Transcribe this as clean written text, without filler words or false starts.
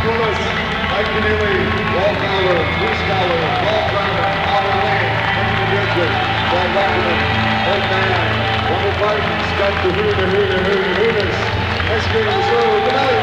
Loomis, Mike Keneally, Walt Fowler, Bruce Fowler, Paul Brown, Albert Lane, Benjamin Redwood, Brad Wackerman, Old Man, Robert Martin, Scott the Hooters. Next game of the show, good night.